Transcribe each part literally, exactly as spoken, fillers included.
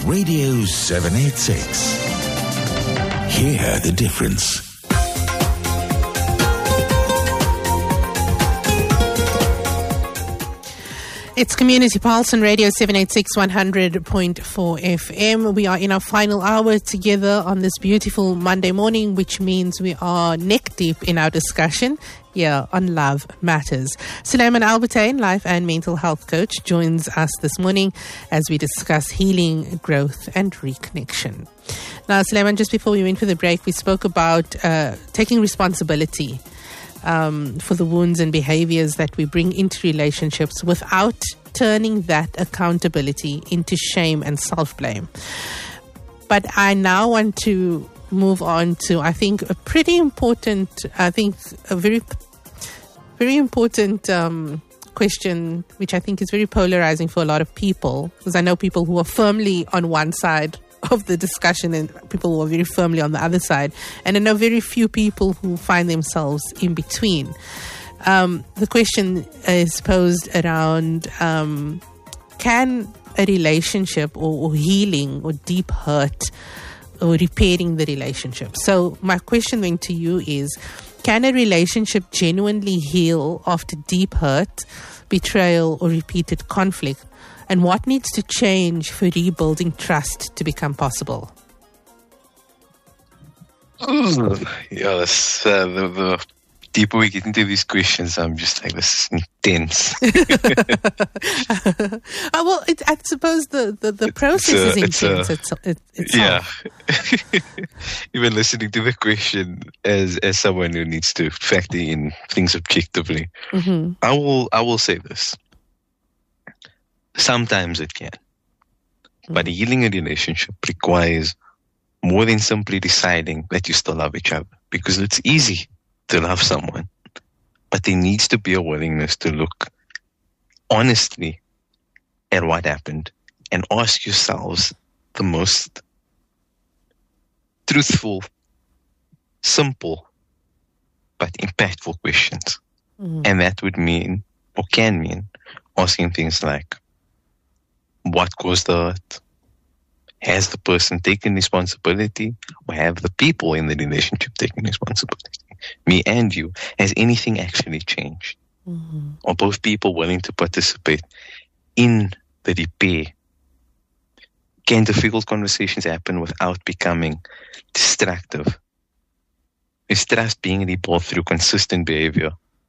Radio seven eighty-six. Hear the difference. It's Community Pulse on Radio seven eighty-six, one hundred point four F M. We are in our final hour together on this beautiful Monday morning, which means we are neck deep in our discussion here on Love Matters. Sulaiman Albertain, life and mental health coach, joins us this morning as we discuss healing, growth and reconnection. Now, Sulaiman, just before we went for the break, we spoke about uh, taking responsibility Um, for the wounds and behaviors that we bring into relationships without turning that accountability into shame and self-blame. But I now want to move on to, I think, a pretty important, I think, a very, very important um, question, which I think is very polarizing for a lot of people, because I know people who are firmly on one side of the discussion and people who are very firmly on the other side. And I know very few people who find themselves in between. Um, the question is posed around, um, can a relationship or, or healing or deep hurt or repairing the relationship? So my question then to you is, can a relationship genuinely heal after deep hurt, betrayal or repeated conflict? And what needs to change for rebuilding trust to become possible? Oh, yeah, that's, uh, the, the deeper we get into these questions, I'm just like, this is intense. oh, well, it, I suppose the, the, the process a, is intense. It's, a, it's, it's yeah. Even listening to the question as as someone who needs to factor in things objectively, mm-hmm. I will I will say this. Sometimes it can. But healing a relationship requires more than simply deciding that you still love each other. Because it's easy to love someone. But there needs to be a willingness to look honestly at what happened and ask yourselves the most truthful, simple, but impactful questions. Mm-hmm. And that would mean, or can mean, asking things like, what caused the hurt? Has the person taken responsibility, or have the people in the relationship taken responsibility? Me and you. Has anything actually changed? Mm-hmm. Are both people willing to participate in the repair? Can difficult conversations happen without becoming destructive? Is trust being rebuilt through consistent behavior?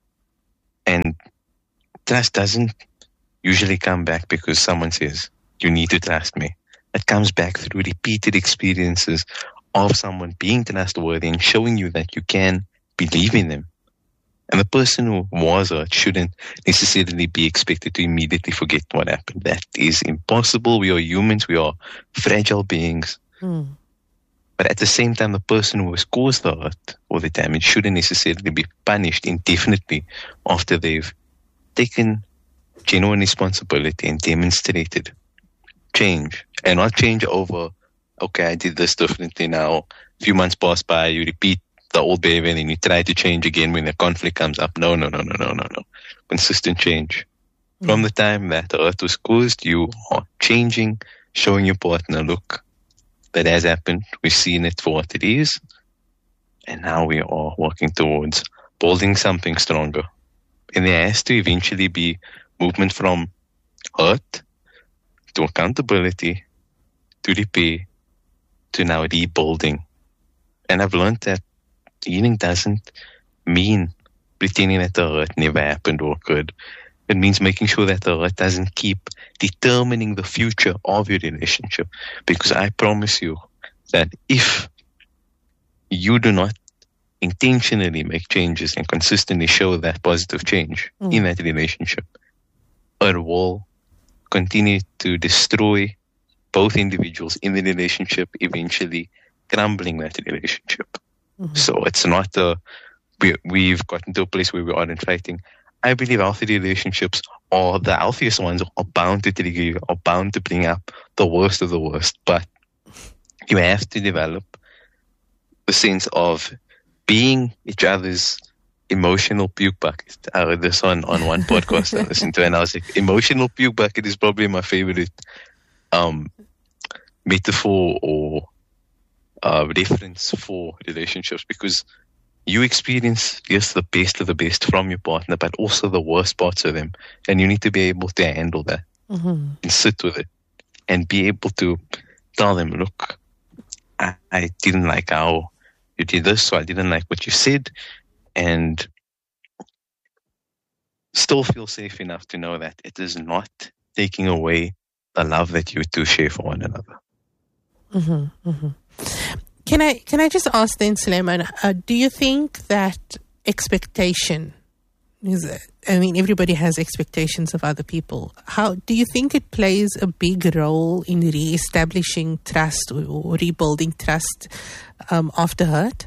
And trust doesn't usually come back because someone says, you need to trust me. It comes back through repeated experiences of someone being trustworthy and showing you that you can believe in them. And the person who was hurt shouldn't necessarily be expected to immediately forget what happened. That is impossible. We are humans. We are fragile beings. Mm. But at the same time, the person who has caused the hurt or the damage shouldn't necessarily be punished indefinitely after they've taken genuine responsibility and demonstrated change. And not change over, okay, I did this differently now. A few months pass by, you repeat the old behavior and then you try to change again when the conflict comes up. No, no, no, no, no, no, no. Consistent change. Mm. From the time that the hurt was caused, you are changing, showing your partner, look, that has happened. We've seen it for what it is. And now we are working towards building something stronger. And there has to eventually be movement from hurt to accountability to repair to now rebuilding. And I've learned that healing doesn't mean pretending that the hurt never happened or occurred. It means making sure that the hurt doesn't keep determining the future of your relationship. Because I promise you that if you do not intentionally make changes and consistently show that positive change mm. in that relationship, it will continue to destroy both individuals in the relationship, eventually crumbling that relationship. Mm-hmm. So it's not a, we, we've gotten to a place where we aren't fighting. I believe healthy relationships, or the healthiest ones, are bound to trigger you, are bound to bring up the worst of the worst. But you have to develop the sense of being each other's emotional puke bucket. I heard this on, on one podcast I listened to, and I was like, emotional puke bucket is probably my favorite um, metaphor or uh, reference for relationships, because you experience, yes, the best of the best from your partner, but also the worst parts of them. And you need to be able to handle that mm-hmm. and sit with it and be able to tell them, look, I, I didn't like how you did this, so I didn't like what you said, and still feel safe enough to know that it is not taking away the love that you two share for one another. Mm-hmm, mm-hmm. Can I can I just ask then, Suleiman, uh, do you think that expectation is, I mean, everybody has expectations of other people. How do you think it plays a big role in re-establishing trust or, or rebuilding trust um, after hurt?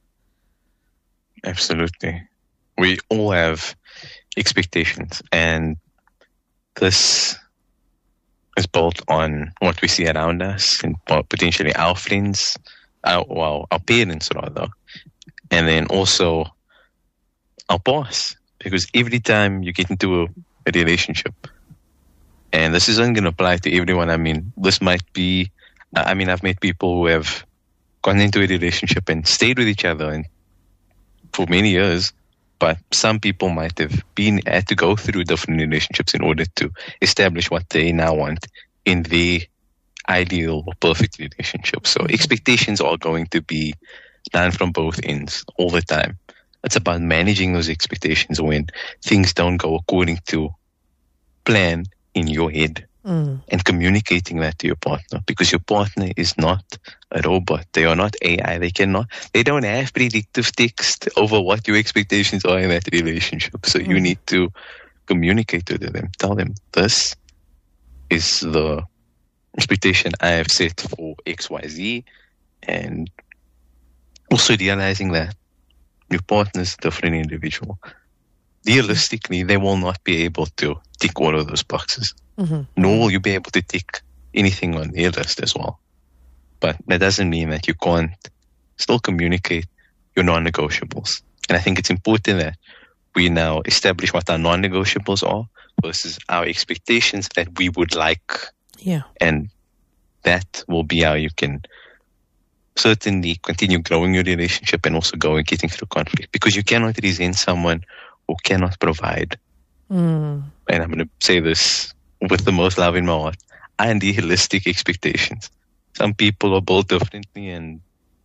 Absolutely. We all have expectations, and this is built on what we see around us and potentially our friends, our, well, our parents rather, and then also our boss. Because every time you get into a, a relationship, and this isn't going to apply to everyone. I mean, this might be, I mean, I've met people who have gone into a relationship and stayed with each other and for many years, but some people might have been, had to go through different relationships in order to establish what they now want in their ideal or perfect relationship. So expectations are going to be done from both ends all the time. It's about managing those expectations when things don't go according to plan in your head mm. and communicating that to your partner, because your partner is not a robot. They are not A I. They cannot, they don't have predictive text over what your expectations are in that relationship. So mm. you need to communicate to them. Tell them, this is the expectation I have set for X Y Z, and also realizing that your partner is a different individual. Realistically, they will not be able to tick all of those boxes. Mm-hmm. Nor will you be able to tick anything on their list as well. But that doesn't mean that you can't still communicate your non-negotiables. And I think it's important that we now establish what our non-negotiables are versus our expectations that we would like. Yeah. And that will be how you can certainly continue growing your relationship and also going getting through conflict, because you cannot resent someone who cannot provide. Mm. And I'm going to say this with the most love in my heart, unrealistic expectations. Some people are built differently, and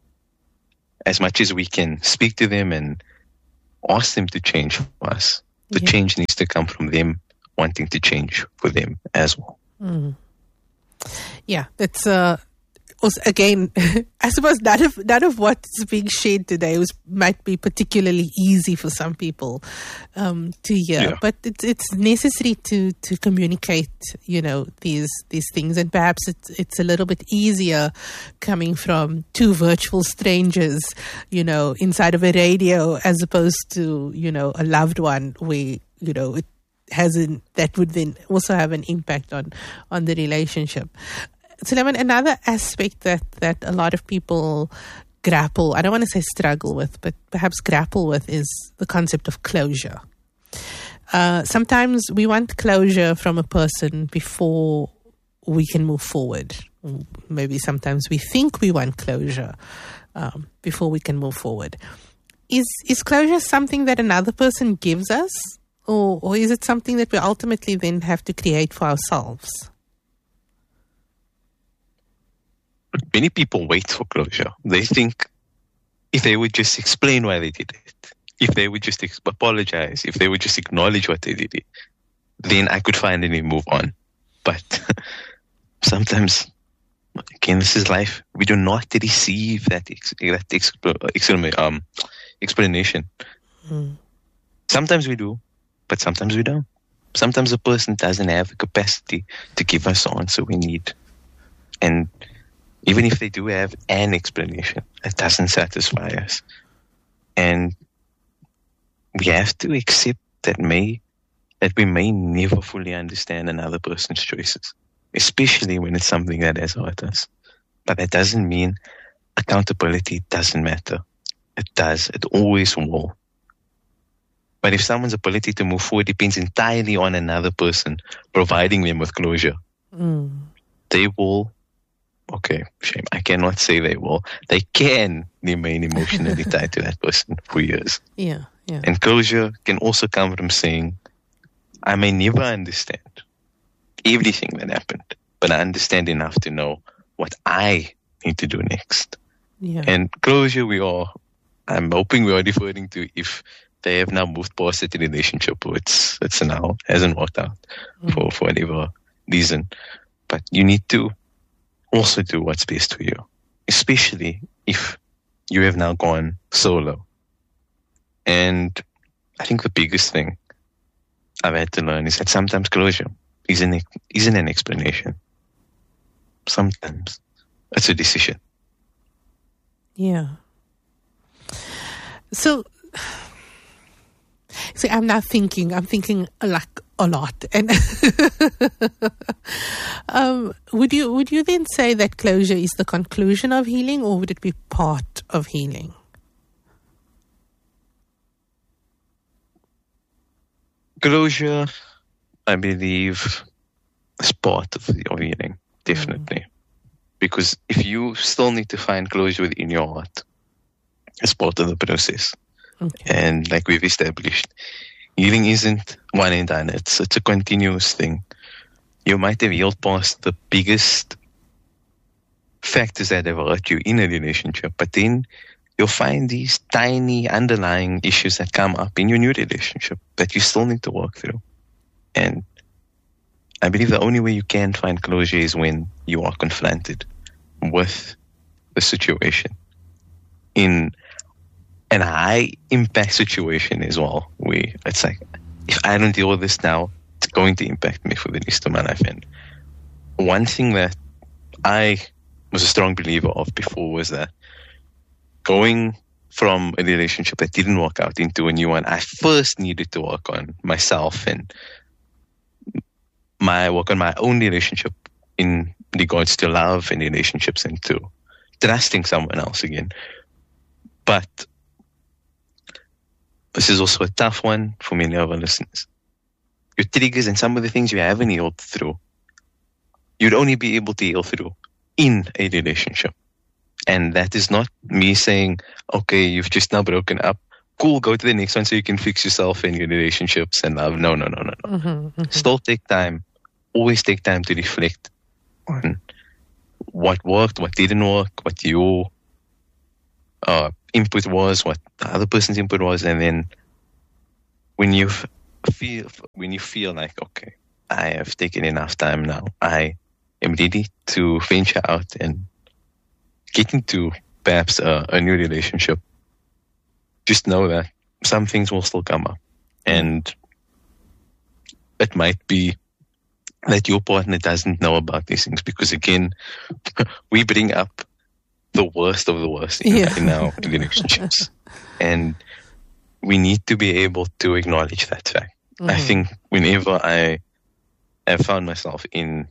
as much as we can speak to them and ask them to change for us, the yeah. change needs to come from them wanting to change for them as well. Mm. Yeah, that's uh also, again, I suppose none of none of what's being shared today was might be particularly easy for some people um, to hear, yeah. but it's it's necessary to, to communicate, you know, these these things, and perhaps it's it's a little bit easier coming from two virtual strangers, you know, inside of a radio, as opposed to, you know, a loved one where, you know, it hasn't, that would then also have an impact on on the relationship. Suleiman, another aspect that, that a lot of people grapple, I don't want to say struggle with, but perhaps grapple with, is the concept of closure. Uh, sometimes we want closure from a person before we can move forward. Maybe sometimes we think we want closure um, before we can move forward. Is is closure something that another person gives us, or, or is it something that we ultimately then have to create for ourselves? Many people wait for closure. They think if they would just explain why they did it, if they would just ex- apologize, if they would just acknowledge what they did, then I could finally move on. But sometimes, again, this is life. We do not receive that, ex- that ex- um, explanation. Mm. Sometimes we do, but sometimes we don't. Sometimes a person doesn't have the capacity to give us the answer we need. And even if they do have an explanation, it doesn't satisfy us. And we have to accept that may that we may never fully understand another person's choices, especially when it's something that has hurt us. But that doesn't mean accountability doesn't matter. It does. It always will. But if someone's ability to move forward depends entirely on another person providing them with closure, mm. they will okay, shame. I cannot say they will. They can remain emotionally tied to that person for years. Yeah, yeah. And closure can also come from saying, I may never understand everything that happened, but I understand enough to know what I need to do next. Yeah. And closure, we are, I'm hoping we are referring to if they have now moved past it in a relationship, or it's, it's now, hasn't worked out mm. for, for whatever reason. But you need to also do what's best for you, especially if you have now gone solo. And I think the biggest thing I've had to learn is that sometimes closure isn't, isn't an explanation. Sometimes it's a decision. Yeah. So, see, I'm not thinking, I'm thinking like a lot. And um, would you would you then say that closure is the conclusion of healing, or would it be part of healing? Closure, I believe, is part of, the, of healing, definitely. Mm. Because if you still need to find closure within your heart, it's part of the process. Okay. And like we've established, healing isn't one and done. It's, it's a continuous thing. You might have healed past the biggest factors that have hurt you in a relationship, but then you'll find these tiny underlying issues that come up in your new relationship that you still need to work through. And I believe the only way you can find closure is when you are confronted with the situation in an high impact situation as well, where it's like, if I don't deal with this now, it's going to impact me for the rest of my life. And one thing that I was a strong believer of before was that going from a relationship that didn't work out into a new one, I first needed to work on myself and my work on my own relationship in regards to love and relationships and to trusting someone else again. But this is also a tough one for many of our listeners. Your triggers and some of the things you haven't healed through, you'd only be able to heal through in a relationship. And that is not me saying, okay, you've just now broken up. Cool, go to the next one so you can fix yourself and your relationships and love. No, no, no, no, no. Mm-hmm, mm-hmm. Still take time. Always take time to reflect on what worked, what didn't work, what your uh, input was, what the other person's input was. And then when you feel, when you feel like, okay, I have taken enough time now, I am ready to venture out and get into perhaps a, a new relationship, just know that some things will still come up. And it might be that your partner doesn't know about these things because, again, we bring up the worst of the worst in, yeah. in our relationships. And we need to be able to acknowledge that fact. Mm-hmm. I think whenever I have found myself in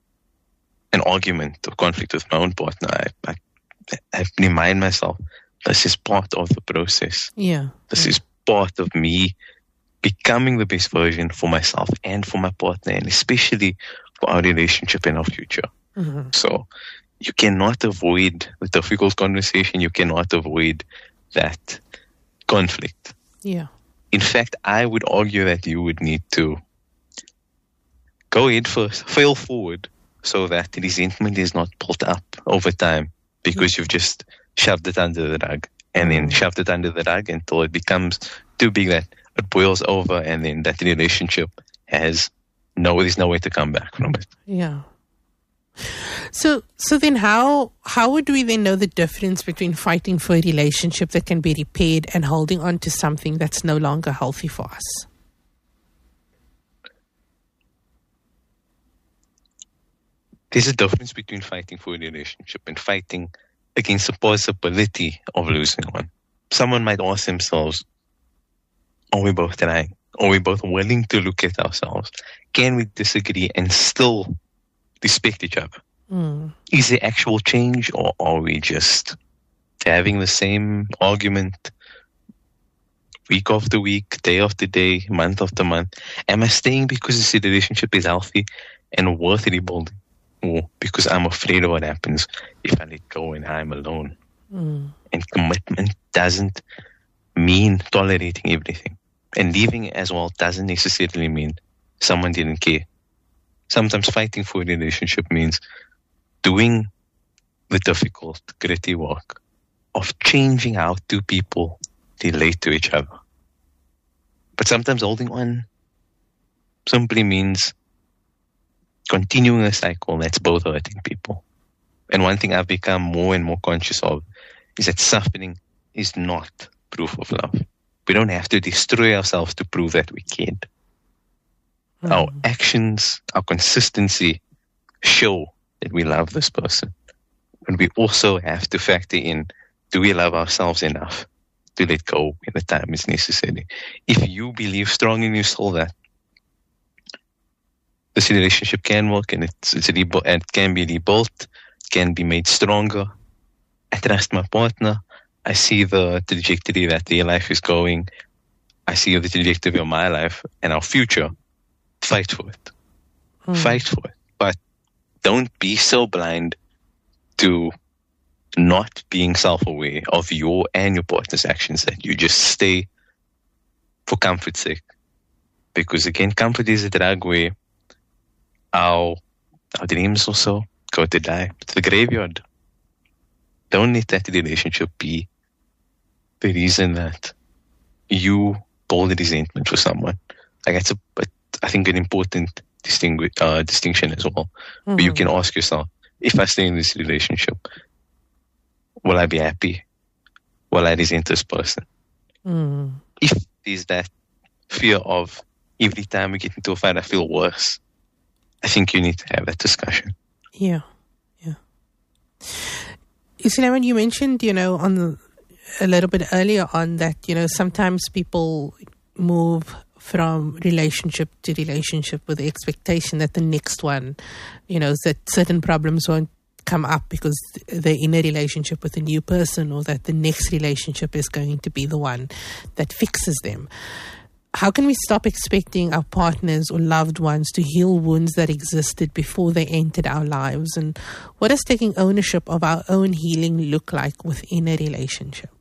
an argument or conflict with my own partner, I, I, I remind myself, this is part of the process. Yeah. This yeah. is part of me becoming the best version for myself and for my partner, and especially for our relationship and our future. Mm-hmm. So you cannot avoid the difficult conversation. You cannot avoid that conflict. Yeah. In fact, I would argue that you would need to go ahead first, fail forward, so that resentment is not built up over time because yeah. you've just shoved it under the rug and then shoved it under the rug until it becomes too big that it boils over, and then that relationship has no, there's no way to come back from it. Yeah. So, so then how, how would we then know the difference between fighting for a relationship that can be repaired and holding on to something that's no longer healthy for us? There's a difference between fighting for a relationship and fighting against the possibility of losing one. Someone might ask themselves, are we both trying? Are we both willing to look at ourselves? Can we disagree and still respect each other? Mm. Is there actual change, or are we just having the same argument week after week, day after day, month after month? Am I staying because this relationship is healthy and worth rebuilding? or because I'm afraid of what happens if I let go and I'm alone. Mm. And commitment doesn't mean tolerating everything. And leaving as well doesn't necessarily mean someone didn't care. Sometimes fighting for a relationship means doing the difficult, gritty work of changing how two people relate to each other. But sometimes holding on simply means continuing a cycle that's both hurting people. And one thing I've become more and more conscious of is that suffering is not proof of love. We don't have to destroy ourselves to prove that we cared. Mm. Our actions, our consistency show that we love this person. And we also have to factor in, do we love ourselves enough to let go when the time is necessary? If you believe strongly in your soul that this relationship can work and it's, it's rebu- and it can be rebuilt, can be made stronger, I trust my partner. I see the trajectory that their life is going. I see the trajectory of my life and our future. Fight for it. Hmm. Fight for it. But don't be so blind to not being self-aware of your and your partner's actions that you just stay for comfort's sake. Because again, comfort is a drug where our, our dreams also go to die. It's the graveyard. Don't let that relationship be the reason that you hold resentment for someone. Like that's a, a I think an important distingu- uh, distinction as well. Mm-hmm. Where you can ask yourself, if I stay in this relationship, will I be happy? Will I resent this person? Mm. If there's that fear of every time we get into a fight, I feel worse, I think you need to have that discussion. Yeah, yeah. You see, when you mentioned, you know, on the, a little bit earlier on that, you know, sometimes people move from relationship to relationship with the expectation that the next one, you know, that certain problems won't come up because they're in a relationship with a new person, or that the next relationship is going to be the one that fixes them. How can we stop expecting our partners or loved ones to heal wounds that existed before they entered our lives? And what does taking ownership of our own healing look like within a relationship?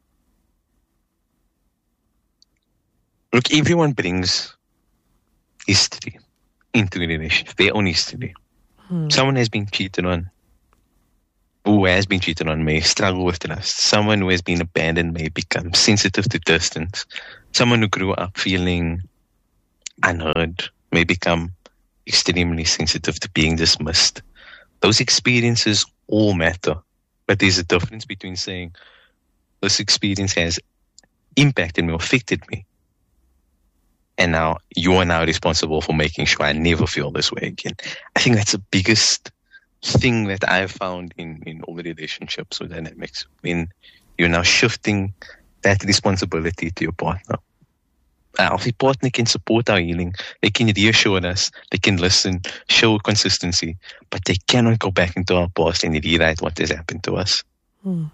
Look, everyone brings history into a relationship, their own history. Hmm. Someone has been cheated on, who has been cheated on may struggle with trust. Someone who has been abandoned may become sensitive to distance. Someone who grew up feeling unheard may become extremely sensitive to being dismissed. Those experiences all matter, but there's a difference between saying this experience has impacted me or affected me, and now you are now responsible for making sure I never feel this way again. I think that's the biggest thing that I've found in, in all the relationships or dynamics, when you're now shifting that responsibility to your partner. Our partner can support our healing. They can reassure us. They can listen, show consistency, but they cannot go back into our past and rewrite what has happened to us. Hmm.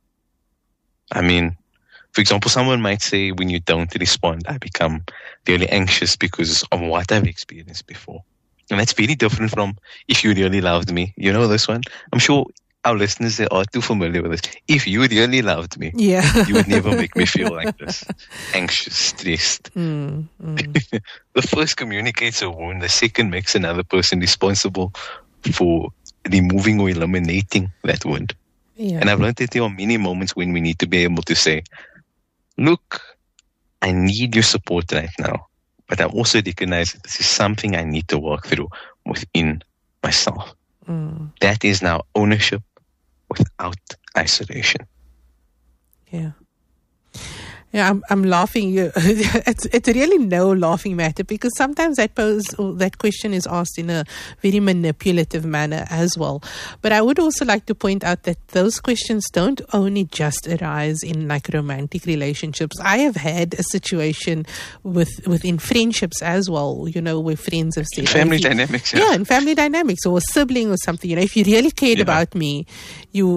I mean, for example, someone might say, when you don't respond, I become really anxious because of what I've experienced before. And that's very different from, if you really loved me. You know this one? I'm sure our listeners, they are too familiar with this. If you really loved me, yeah. you would never make me feel like this. Anxious, stressed. Mm, mm. The first communicates a wound. The second makes another person responsible for removing or eliminating that wound. Yeah. And I've learned that there are many moments when we need to be able to say, look, I need your support right now, but I also recognize that this is something I need to work through within myself. Mm. That is now ownership without isolation. Yeah. Yeah, I'm I'm laughing. It's it's really no laughing matter, because sometimes that pose or that question is asked in a very manipulative manner as well. But I would also like to point out that those questions don't only just arise in like romantic relationships. I have had a situation with within friendships as well. You know, where friends have said, family oh, you, dynamics. Yeah. yeah, in family dynamics, or a sibling or something. You know, if you really cared yeah. about me, you.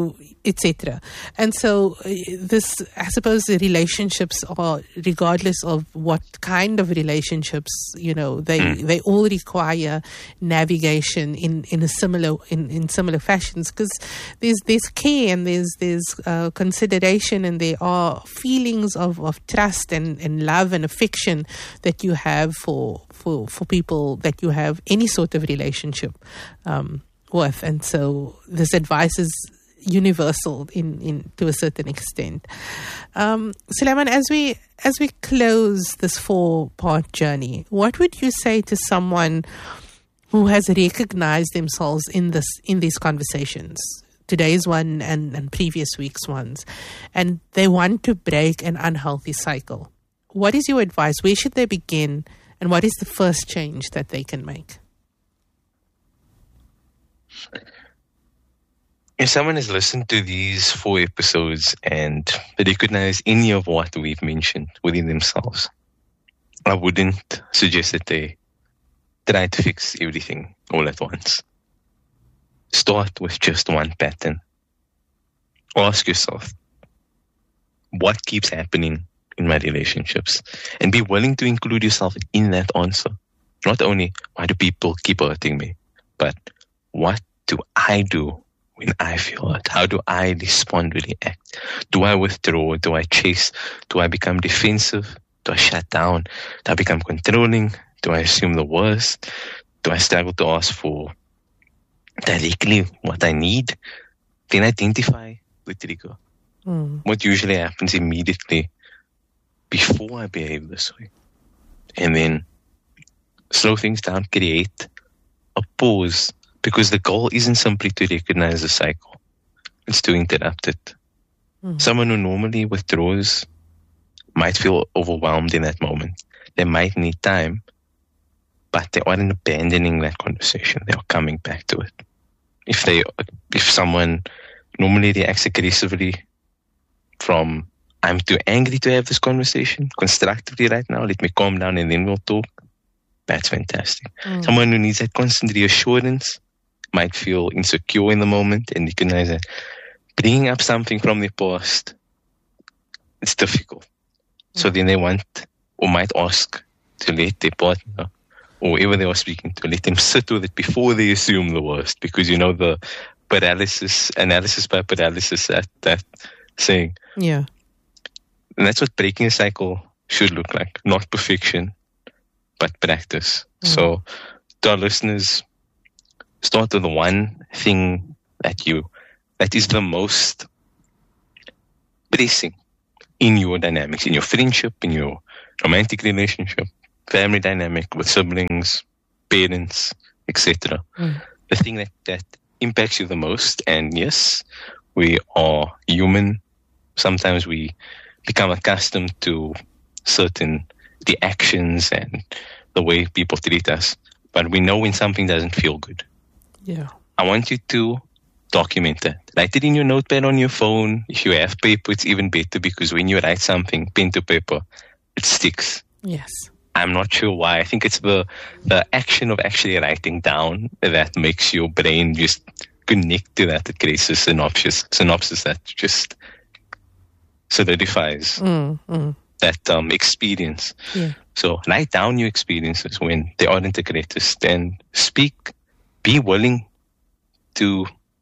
et cetera. And so uh, this, I suppose the relationships are, regardless of what kind of relationships, you know, they, mm. they all require navigation in, in a similar, in, in similar fashions, because there's, there's care and there's, there's uh, consideration, and there are feelings of, of trust and, and love and affection that you have for, for, for people that you have any sort of relationship um, with. And so this advice is universal in, in to a certain extent. Um, Sulaiman, as we as we close this four-part journey, what would you say to someone who has recognized themselves in this in these conversations, today's one and, and previous week's ones, and they want to break an unhealthy cycle? What is your advice? Where should they begin, and what is the first change that they can make? If someone has listened to these four episodes and recognize any of what we've mentioned within themselves, I wouldn't suggest that they try to fix everything all at once. Start with just one pattern. Ask yourself, what keeps happening in my relationships? And be willing to include yourself in that answer. Not only, why do people keep hurting me? But what do I do when I feel hurt? How do I respond, really act? Do I withdraw? Do I chase? Do I become defensive? Do I shut down? Do I become controlling? Do I assume the worst? Do I struggle to ask for directly what I need? Then identify the trigger. Mm. What usually happens immediately before I behave this way. And then slow things down, create a pause. Because the goal isn't simply to recognize the cycle. It's to interrupt it. Mm. Someone who normally withdraws might feel overwhelmed in that moment. They might need time, but they aren't abandoning that conversation. They are coming back to it. If they, if someone normally reacts aggressively from, I'm too angry to have this conversation constructively right now, let me calm down and then we'll talk. That's fantastic. Mm. Someone who needs that constant reassurance might feel insecure in the moment and recognize that bringing up something from the past, it's difficult. Mm. So then they want or might ask to let their partner or whoever they are speaking to, let them sit with it before they assume the worst. Because you know the paralysis, analysis by paralysis, that, that saying. Yeah. And that's what breaking a cycle should look like. Not perfection, but practice. Mm. So to our listeners, start with the one thing that you, that is the most pressing in your dynamics, in your friendship, in your romantic relationship, family dynamic with siblings, parents, et cetera. Mm. The thing that, that impacts you the most. And yes, we are human. Sometimes we become accustomed to certain reactions and the way people treat us. But we know when something doesn't feel good. Yeah. I want you to document it. Write it in your notepad on your phone. If you have paper, it's even better because when you write something, pen to paper, it sticks. Yes. I'm not sure why. I think it's the the action of actually writing down that makes your brain just connect to that. It creates a synopsis, synopsis that just solidifies mm, mm. that um, experience. Yeah. So write down your experiences when they aren't the greatest and speak. Be willing to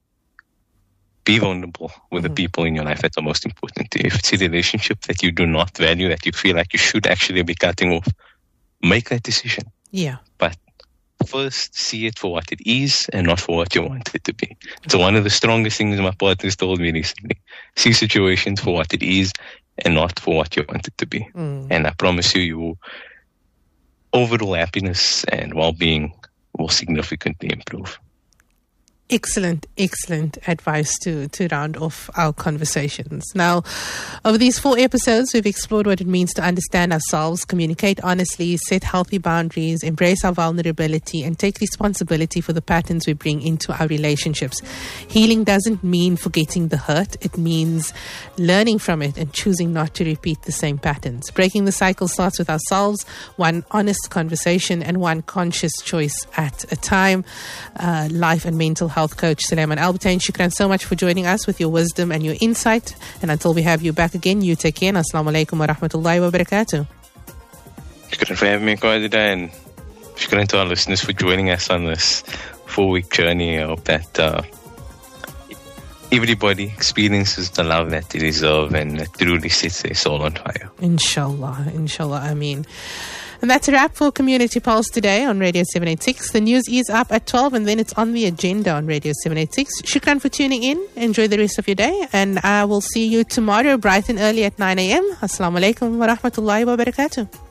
be vulnerable with mm-hmm. the people in your life that are most important to you. If it's a relationship that you do not value, that you feel like you should actually be cutting off, make that decision. Yeah. But first, see it for what it is and not for what you want it to be. So one of the strongest things my partners told me recently, see situations for what it is and not for what you want it to be. Mm. And I promise you, your overall happiness and well-being will significantly improve. Excellent, excellent advice to, to round off our conversations. Now, over these four episodes, we've explored what it means to understand ourselves, communicate honestly, set healthy boundaries, embrace our vulnerability, and take responsibility for the patterns we bring into our relationships. Healing doesn't mean forgetting the hurt. It means learning from it and choosing not to repeat the same patterns. Breaking the cycle starts with ourselves, one honest conversation and one conscious choice at a time. Uh, life and mental health health coach, Sulaiman Albertain. Shukran so much for joining us with your wisdom and your insight. And until we have you back again, you take care. Assalamu alaikum wa rahmatullahi wa barakatuh. Shukran for having me, Qaida, and shukran to our listeners for joining us on this four-week journey. I hope that uh, everybody experiences the love that they deserve and that truly sets their soul on fire. Inshallah, inshallah, ameen. And that's a wrap for Community Pulse today on Radio seven eighty-six. The news is up at twelve and then it's on the agenda on Radio seven eighty-six. Shukran for tuning in. Enjoy the rest of your day. And I will see you tomorrow bright and early at nine a.m. Assalamu alaikum wa rahmatullahi wa barakatuh.